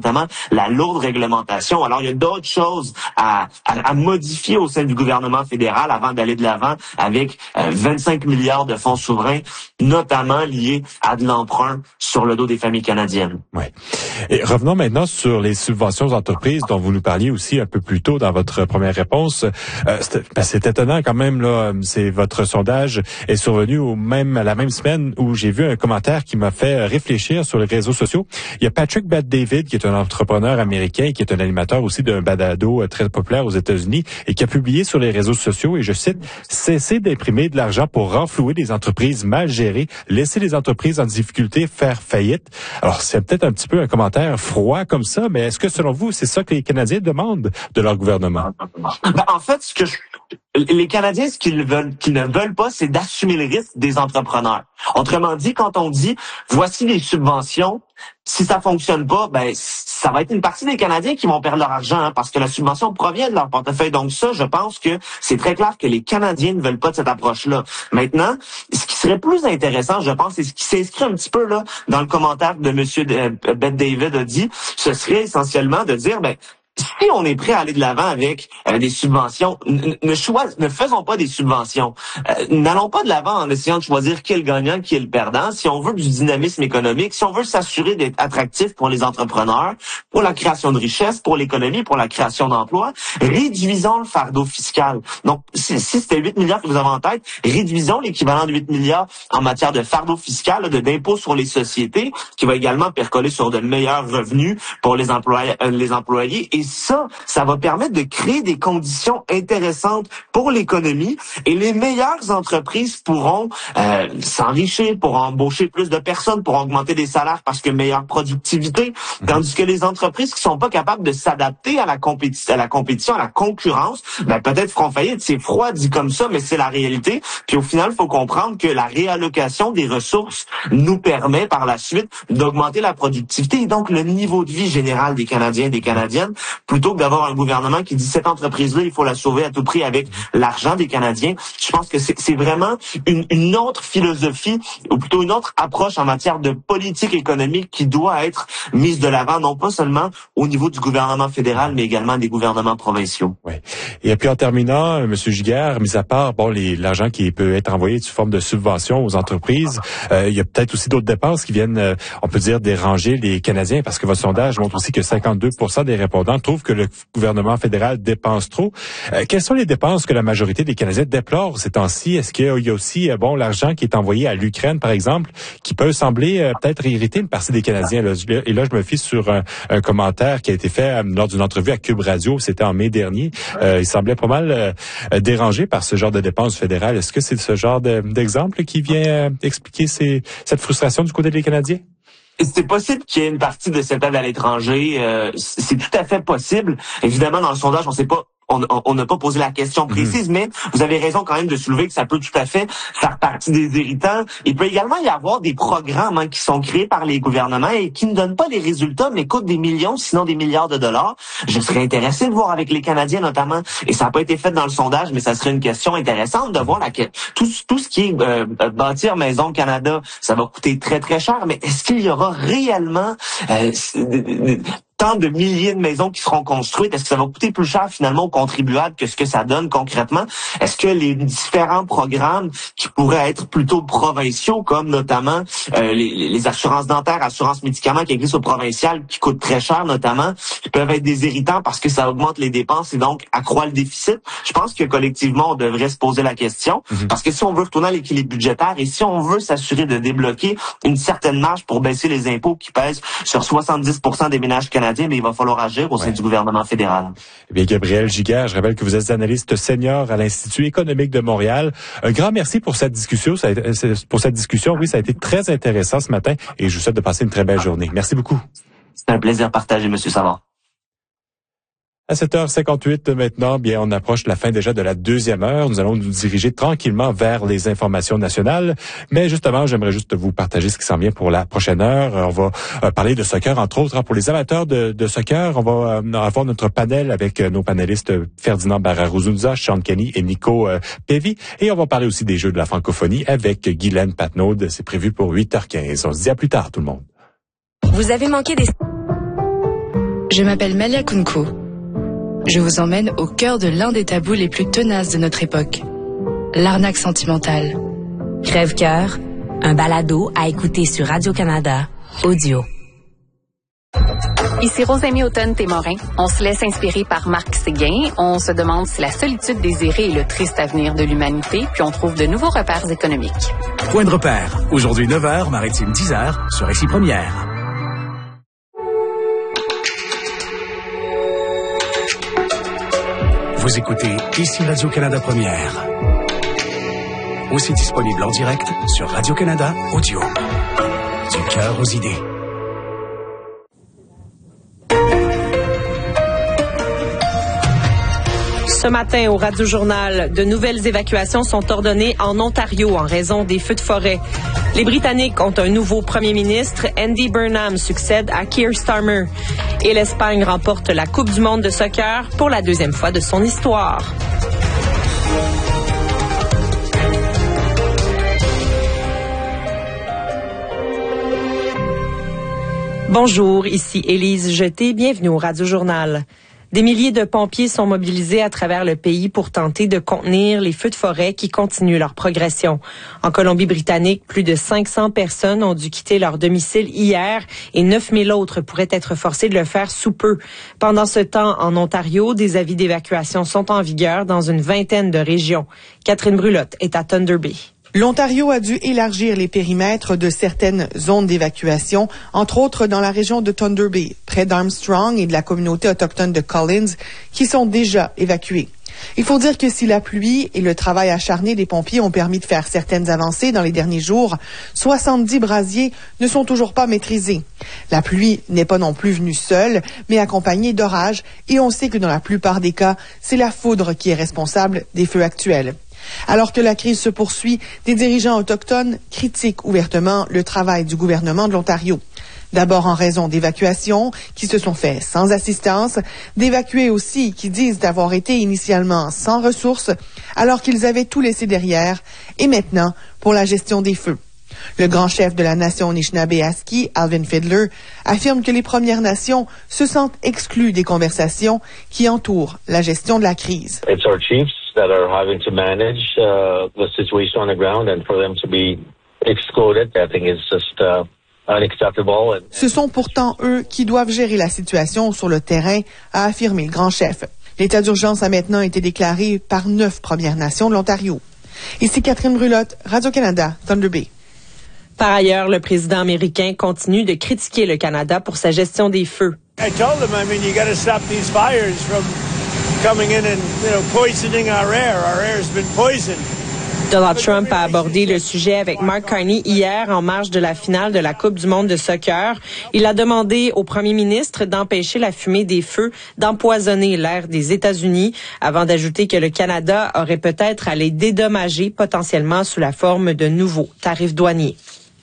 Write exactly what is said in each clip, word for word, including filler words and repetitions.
notamment la lourde réglementation. Alors, il y a d'autres choses à, à, à modifier au sein du gouvernement fédéral avant d'aller de l'avant avec euh, vingt-cinq milliards de fonds souverains, notamment liés à de l'emprunt sur le dos des familles canadiennes. Oui. Et revenons maintenant sur les subventions aux entreprises dont vous nous parliez aussi un peu plus tôt dans votre première réponse. Euh, c'est, ben c'est étonnant quand même, là. C'est votre sondage est survenu au même, à la même semaine où j'ai vu un commentaire qui m'a fait réfléchir sur les réseaux sociaux. Il y a Patrick Bet-David, qui est un entrepreneur américain, qui est un animateur aussi d'un balado très populaire aux États-Unis et qui a publié sur les réseaux sociaux, et je cite, « Cessez d'imprimer de l'argent pour renflouer des entreprises mal gérées, laisser les entreprises en difficulté faire faillite. » Alors, c'est peut-être un petit peu un commentaire froid comme ça, mais est-ce que selon vous, c'est ça que les Canadiens demandent de leur gouvernement? Ben, en fait, ce que je... les Canadiens, ce qu'ils veulent, qu'ils ne veulent pas, c'est d'assumer le risque des entrepreneurs. Autrement dit, quand on dit, voici les subventions, si ça fonctionne pas, ben ça va être une partie des Canadiens qui vont perdre leur argent, hein, parce que la subvention provient de leur portefeuille. Donc ça, je pense que c'est très clair que les Canadiens ne veulent pas de cette approche-là. Maintenant, ce qui serait plus intéressant, je pense, et ce qui s'inscrit un petit peu là dans le commentaire que Monsieur Bet-David a dit, ce serait essentiellement de dire, ben si on est prêt à aller de l'avant avec euh, des subventions, n- ne, chois- ne faisons pas des subventions. Euh, n'allons pas de l'avant en essayant de choisir qui est le gagnant, qui est le perdant. Si on veut du dynamisme économique, si on veut s'assurer d'être attractif pour les entrepreneurs, pour la création de richesses, pour l'économie, pour la création d'emplois, réduisons le fardeau fiscal. Donc, si, si c'était huit milliards que vous avez en tête, réduisons l'équivalent de huit milliards en matière de fardeau fiscal, là, de d'impôt sur les sociétés, qui va également percoler sur de meilleurs revenus pour les employés, euh, les employés. Et ça, ça va permettre de créer des conditions intéressantes pour l'économie, et les meilleures entreprises pourront euh, s'enrichir, pourront embaucher plus de personnes, pourront augmenter des salaires parce que meilleure productivité, tandis que les entreprises qui sont pas capables de s'adapter à la compétition, à la compétition, à la concurrence, ben peut-être feront faillite. C'est froid dit comme ça, mais c'est la réalité. Puis au final, il faut comprendre que la réallocation des ressources nous permet par la suite d'augmenter la productivité et donc le niveau de vie général des Canadiens et des Canadiennes, plutôt que d'avoir un gouvernement qui dit cette entreprise-là, il faut la sauver à tout prix avec l'argent des Canadiens. Je pense que c'est, c'est vraiment une, une autre philosophie, ou plutôt une autre approche en matière de politique économique qui doit être mise de l'avant, non pas seulement au niveau du gouvernement fédéral, mais également des gouvernements provinciaux. Oui. Et puis en terminant, M. Giguère, mis à part bon les, l'argent qui peut être envoyé sous forme de subventions aux entreprises, euh, il y a peut-être aussi d'autres dépenses qui viennent, euh, on peut dire, déranger les Canadiens, parce que votre sondage montre aussi que cinquante-deux pour cent des répondants trouvent que le gouvernement fédéral dépense trop. Euh, quelles sont les dépenses que la majorité des Canadiens déplorent ces temps-ci? Est-ce qu'il y a aussi euh, bon l'argent qui est envoyé à l'Ukraine, par exemple, qui peut sembler euh, peut-être irriter une partie des Canadiens? Là. Et là, je me fie sur un, un commentaire qui a été fait euh, lors d'une entrevue à Cube Radio, c'était en mai dernier. Euh, il semblait pas mal euh, dérangé par ce genre de dépenses fédérales. Est-ce que c'est ce genre de, d'exemple qui vient euh, expliquer ces, cette frustration du côté des Canadiens? C'est possible qu'il y ait une partie de cette aide à l'étranger. Euh, c'est tout à fait possible. Évidemment, dans le sondage, on ne sait pas. On n'a pas posé la question précise, mmh. mais vous avez raison quand même de soulever que ça peut tout à fait faire partie des irritants. Il peut également y avoir des programmes hein, qui sont créés par les gouvernements et qui ne donnent pas les résultats, mais coûtent des millions, sinon des milliards de dollars. Je serais intéressé de voir avec les Canadiens notamment, et ça n'a pas été fait dans le sondage, mais ça serait une question intéressante de voir laquelle. Tout, tout ce qui est euh, bâtir Maison Canada, ça va coûter très très cher, mais est-ce qu'il y aura réellement euh, tant de milliers de maisons qui seront construites? Est-ce que ça va coûter plus cher finalement aux contribuables que ce que ça donne concrètement? Est-ce que les différents programmes qui pourraient être plutôt provinciaux, comme notamment euh, les, les assurances dentaires, assurances médicaments qui existent au provincial, qui coûtent très cher notamment, qui peuvent être des irritants parce que ça augmente les dépenses et donc accroît le déficit? Je pense que collectivement, on devrait se poser la question, mmh. parce que si on veut retourner à l'équilibre budgétaire et si on veut s'assurer de débloquer une certaine marge pour baisser les impôts qui pèsent sur soixante-dix pour cent des ménages canadiens, mais il va falloir agir au sein ouais. du gouvernement fédéral. Eh bien, Gabriel Giguère, je rappelle que vous êtes analyste senior à l'Institut économique de Montréal. Un grand merci pour cette discussion. Ça a été, pour cette discussion, oui, ça a été très intéressant ce matin et je vous souhaite de passer une très belle journée. Merci beaucoup. C'est un plaisir partagé, M. Savard. À sept heures cinquante-huit maintenant, bien, on approche la fin déjà de la deuxième heure. Nous allons nous diriger tranquillement vers les informations nationales. Mais justement, j'aimerais juste vous partager ce qui s'en vient pour la prochaine heure. On va euh, parler de soccer, entre autres. Pour les amateurs de, de soccer, on va euh, avoir notre panel avec euh, nos panélistes Ferdinand Bararuzunza, Sean Kenny et Nico euh, Pévy. Et on va parler aussi des Jeux de la francophonie avec Guylaine Patnaud. C'est prévu pour huit heures quinze. On se dit à plus tard, tout le monde. Vous avez manqué des... Je m'appelle Malia Kunko. Je vous emmène au cœur de l'un des tabous les plus tenaces de notre époque. L'arnaque sentimentale. Crève-cœur, un balado à écouter sur Radio-Canada, audio. Ici Rosamie Automne-Témorin. On se laisse inspirer par Marc Séguin. On se demande si la solitude désirée est le triste avenir de l'humanité, puis on trouve de nouveaux repères économiques. Point de repère. Aujourd'hui neuf heures, Maritime dix heures, sur Récit Première. Vous écoutez ici Radio-Canada Première. Aussi disponible en direct sur Radio-Canada Audio. Du cœur aux idées. Ce matin, au Radio-Journal, de nouvelles évacuations sont ordonnées en Ontario en raison des feux de forêt. Les Britanniques ont un nouveau premier ministre. Andy Burnham succède à Keir Starmer. Et l'Espagne remporte la Coupe du monde de soccer pour la deuxième fois de son histoire. Bonjour, ici Élise Jeté. Bienvenue au Radio-Journal. Des milliers de pompiers sont mobilisés à travers le pays pour tenter de contenir les feux de forêt qui continuent leur progression. En Colombie-Britannique, plus de cinq cents personnes ont dû quitter leur domicile hier et neuf mille autres pourraient être forcées de le faire sous peu. Pendant ce temps, en Ontario, des avis d'évacuation sont en vigueur dans une vingtaine de régions. Catherine Brulotte est à Thunder Bay. L'Ontario a dû élargir les périmètres de certaines zones d'évacuation, entre autres dans la région de Thunder Bay, près d'Armstrong et de la communauté autochtone de Collins, qui sont déjà évacués. Il faut dire que si la pluie et le travail acharné des pompiers ont permis de faire certaines avancées dans les derniers jours, soixante-dix brasiers ne sont toujours pas maîtrisés. La pluie n'est pas non plus venue seule, mais accompagnée d'orages, et on sait que dans la plupart des cas, c'est la foudre qui est responsable des feux actuels. Alors que la crise se poursuit, des dirigeants autochtones critiquent ouvertement le travail du gouvernement de l'Ontario. D'abord en raison d'évacuations qui se sont faites sans assistance, d'évacués aussi qui disent avoir été initialement sans ressources alors qu'ils avaient tout laissé derrière, et maintenant pour la gestion des feux. Le grand chef de la nation Anishinaabe-Aski, Alvin Fiddler, affirme que les Premières Nations se sentent exclues des conversations qui entourent la gestion de la crise. It's our chiefs that are having to manage uh, the situation on the ground, and for them to be excluded, I think is just uh, unacceptable. Ce sont pourtant eux qui doivent gérer la situation sur le terrain, a affirmé le grand chef. L'état d'urgence a maintenant été déclaré par neuf Premières Nations de l'Ontario. Ici Catherine Brulotte, Radio-Canada, Thunder Bay. Par ailleurs, le président américain continue de critiquer le Canada pour sa gestion des feux. I told him, I mean, you got to stop these fires from coming in and, you know, poisoning our air. Our air has been poisoned. Donald Trump a abordé le sujet avec Mark Carney hier en marge de la finale de la Coupe du monde de soccer. Il a demandé au premier ministre d'empêcher la fumée des feux d'empoisonner l'air des États-Unis, avant d'ajouter que le Canada aurait peut-être à les dédommager potentiellement sous la forme de nouveaux tarifs douaniers.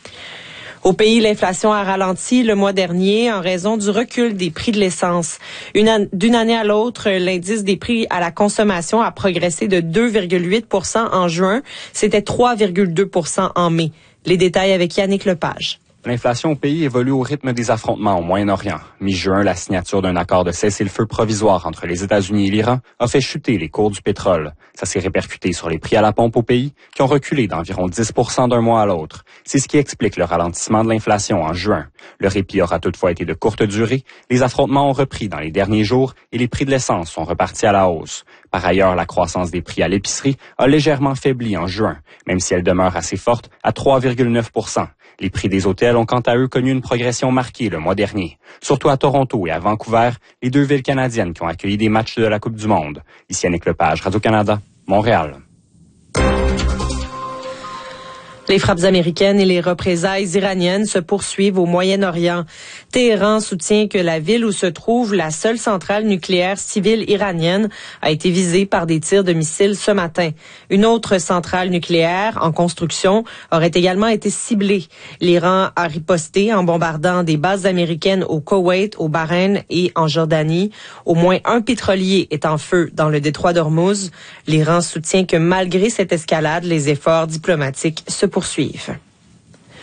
Au pays, l'inflation a ralenti le mois dernier en raison du recul des prix de l'essence. Une an- d'une année à l'autre, l'indice des prix à la consommation a progressé de deux virgule huit pour cent en juin. C'était trois virgule deux pour cent en mai. Les détails avec Yannick Lepage. L'inflation au pays évolue au rythme des affrontements au Moyen-Orient. Mi-juin, la signature d'un accord de cessez-le-feu provisoire entre les États-Unis et l'Iran a fait chuter les cours du pétrole. Ça s'est répercuté sur les prix à la pompe au pays, qui ont reculé d'environ dix pour cent d'un mois à l'autre. C'est ce qui explique le ralentissement de l'inflation en juin. Le répit aura toutefois été de courte durée. Les affrontements ont repris dans les derniers jours et les prix de l'essence sont repartis à la hausse. Par ailleurs, la croissance des prix à l'épicerie a légèrement faibli en juin, même si elle demeure assez forte à trois virgule neuf pour cent. Les prix des hôtels ont quant à eux connu une progression marquée le mois dernier. Surtout à Toronto et à Vancouver, les deux villes canadiennes qui ont accueilli des matchs de la Coupe du monde. Ici Yannick Lepage, Radio-Canada, Montréal. Les frappes américaines et les représailles iraniennes se poursuivent au Moyen-Orient. Téhéran soutient que la ville où se trouve la seule centrale nucléaire civile iranienne a été visée par des tirs de missiles ce matin. Une autre centrale nucléaire en construction aurait également été ciblée. L'Iran a riposté en bombardant des bases américaines au Koweït, au Bahreïn et en Jordanie. Au moins un pétrolier est en feu dans le détroit d'Ormuz. L'Iran soutient que malgré cette escalade, les efforts diplomatiques se poursuivent.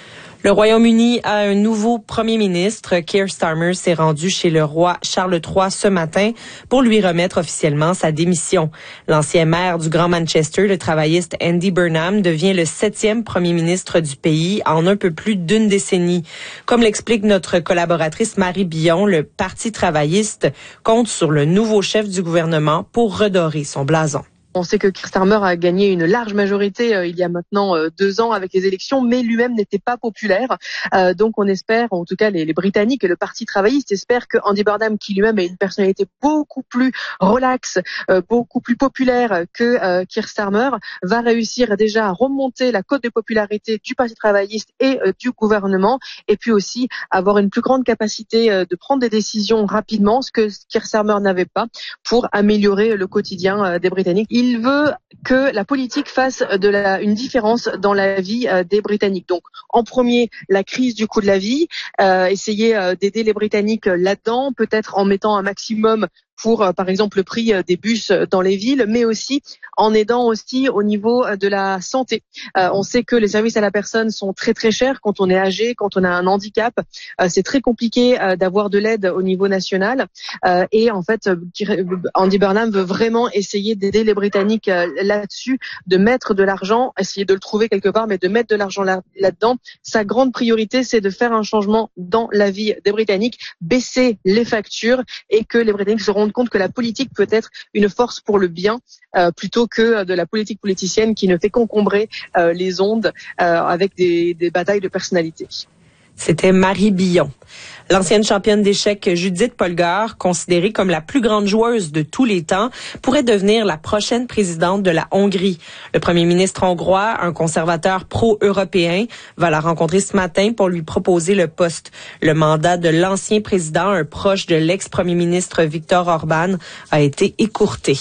Le Royaume-Uni a un nouveau premier ministre. Keir Starmer s'est rendu chez le roi Charles trois ce matin pour lui remettre officiellement sa démission. L'ancien maire du Grand Manchester, le travailliste Andy Burnham, devient le septième premier ministre du pays en un peu plus d'une décennie. Comme l'explique notre collaboratrice Marie Billon, le Parti travailliste compte sur le nouveau chef du gouvernement pour redorer son blason. On sait que Keir Starmer a gagné une large majorité euh, il y a maintenant euh, deux ans avec les élections, mais lui-même n'était pas populaire. Euh, donc on espère, en tout cas les, les Britanniques et le Parti travailliste espèrent que Andy Burnham, qui lui-même a une personnalité beaucoup plus relaxe, euh, beaucoup plus populaire que euh, Keir Starmer, va réussir déjà à remonter la cote de popularité du Parti travailliste et euh, du gouvernement, et puis aussi avoir une plus grande capacité euh, de prendre des décisions rapidement, ce que Keir Starmer n'avait pas, pour améliorer le quotidien euh, des Britanniques. Il Il veut que la politique fasse de la, une différence dans la vie euh, des Britanniques. Donc, en premier, la crise du coût de la vie, euh, essayer euh, d'aider les Britanniques là-dedans, peut-être en mettant un maximum pour, euh, par exemple, le prix euh, des bus dans les villes, mais aussi en aidant aussi au niveau euh, de la santé. Euh, on sait que les services à la personne sont très très chers quand on est âgé, quand on a un handicap. Euh, c'est très compliqué euh, d'avoir de l'aide au niveau national. Euh, et en fait, euh, Andy Burnham veut vraiment essayer d'aider les Britanniques euh, là-dessus, de mettre de l'argent, essayer de le trouver quelque part, mais de mettre de l'argent là, là-dedans. Sa grande priorité, c'est de faire un changement dans la vie des Britanniques, baisser les factures et que les Britanniques se rendent compte que la politique peut être une force pour le bien euh, plutôt que de la politique politicienne qui ne fait qu'encombrer euh, les ondes euh, avec des, des batailles de personnalité. C'était Marie Billon. L'ancienne championne d'échecs Judith Polgar, considérée comme la plus grande joueuse de tous les temps, pourrait devenir la prochaine présidente de la Hongrie. Le premier ministre hongrois, un conservateur pro-européen, va la rencontrer ce matin pour lui proposer le poste. Le mandat de l'ancien président, un proche de l'ex-premier ministre Viktor Orban, a été écourté.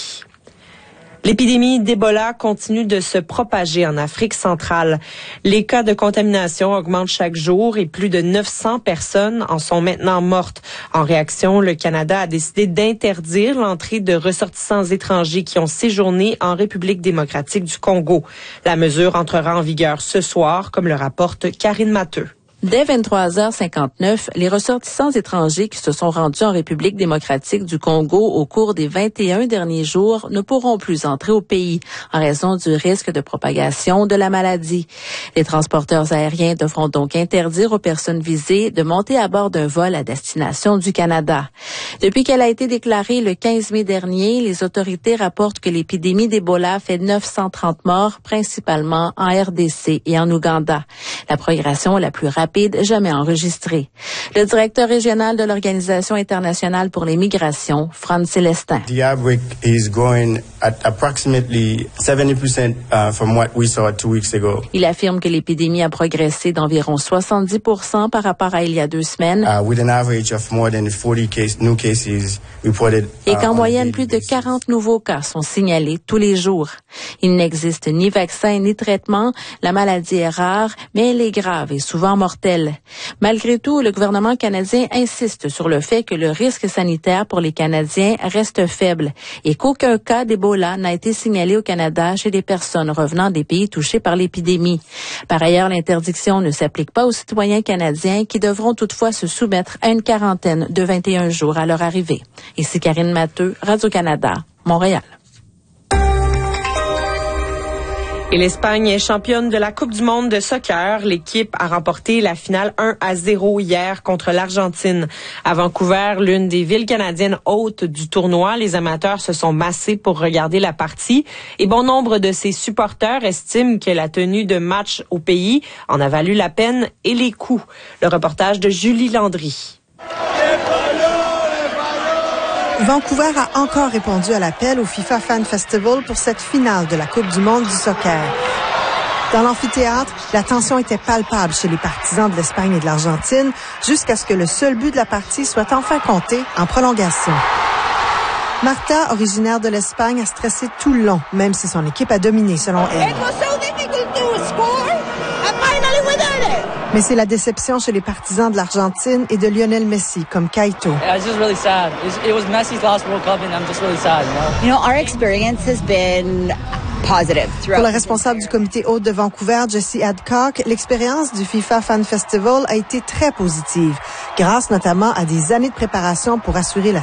L'épidémie d'Ebola continue de se propager en Afrique centrale. Les cas de contamination augmentent chaque jour et plus de neuf cents personnes en sont maintenant mortes. En réaction, le Canada a décidé d'interdire l'entrée de ressortissants étrangers qui ont séjourné en République démocratique du Congo. La mesure entrera en vigueur ce soir, comme le rapporte Karine Matteux. Dès vingt-trois heures cinquante-neuf, les ressortissants étrangers qui se sont rendus en République démocratique du Congo au cours des vingt et un derniers jours ne pourront plus entrer au pays en raison du risque de propagation de la maladie. Les transporteurs aériens devront donc interdire aux personnes visées de monter à bord d'un vol à destination du Canada. Depuis qu'elle a été déclarée le quinze mai dernier, les autorités rapportent que l'épidémie d'Ebola fait neuf cent trente morts, principalement en R D C et en Ouganda. La progression la plus rapide jamais enregistrée. Le directeur régional de l'Organisation internationale pour les migrations, Franz Célestin. The outbreak is growing at approximately seventy percent uh, from what we saw two weeks ago. Il affirme que l'épidémie a progressé d'environ soixante-dix pour cent par rapport à il y a deux semaines. Uh, with an average of more than forty case, new cases reported. Uh, Et qu'en moyenne, plus de quarante nouveaux cas sont signalés tous les jours. Il n'existe ni vaccin ni traitement. La maladie est rare, mais elle est grave et souvent mortelle. Malgré tout, le gouvernement canadien insiste sur le fait que le risque sanitaire pour les Canadiens reste faible et qu'aucun cas d'Ebola n'a été signalé au Canada chez des personnes revenant des pays touchés par l'épidémie. Par ailleurs, l'interdiction ne s'applique pas aux citoyens canadiens qui devront toutefois se soumettre à une quarantaine de vingt et un jours à leur arrivée. Ici Karine Matteux, Radio-Canada, Montréal. Et l'Espagne est championne de la Coupe du monde de soccer. L'équipe a remporté la finale un à zéro hier contre l'Argentine. À Vancouver, l'une des villes canadiennes hôtes du tournoi, les amateurs se sont massés pour regarder la partie. Et bon nombre de ses supporters estiment que la tenue de match au pays en a valu la peine et les coûts. Le reportage de Julie Landry. Vancouver a encore répondu à l'appel au FIFA Fan Festival pour cette finale de la Coupe du monde du soccer. Dans l'amphithéâtre, la tension était palpable chez les partisans de l'Espagne et de l'Argentine jusqu'à ce que le seul but de la partie soit enfin compté en prolongation. Martha, originaire de l'Espagne, a stressé tout le long, même si son équipe a dominé selon elle. Mais c'est la déception chez les partisans de l'Argentine et de Lionel Messi, comme Kaito. Yeah, it's just really sad. It was Messi's last World Cup, and I'm just really sad. You know, you know our experience has been positive throughout. Pour la responsable du comité hôte de Vancouver, Jessie Adcock, l'expérience du FIFA Fan Festival a été très positive, grâce notamment à des années de préparation pour assurer la